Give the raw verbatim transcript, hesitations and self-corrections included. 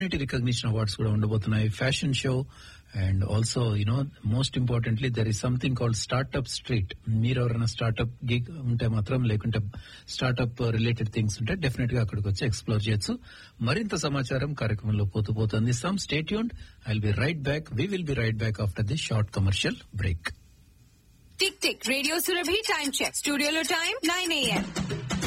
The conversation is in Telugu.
రికగ్నిషన్ అవార్డ్స్ కూడా ఉండబోతున్నాయి, fashion show, and also you know most importantly there is something called startup street. మీరు ఎవరైనా స్టార్ట్అప్ గిగ్ ఉంటే మాత్రం, లేకుంటే స్టార్ట్అప్ రిలేటెడ్ థింగ్స్ ఉంటే డెఫినెట్ గా అక్కడికి వచ్చి ఎక్స్ప్లోర్ చేయొచ్చు. మరింత సమాచారం కార్యక్రమంలో పోతూ పోతూ అందిస్తాం. Stay tuned. I will be right back. We will be right back after this short commercial break. Tick tick radio Surabhi time check. స్టూడియోలో టైం నైన్ ఏఎం.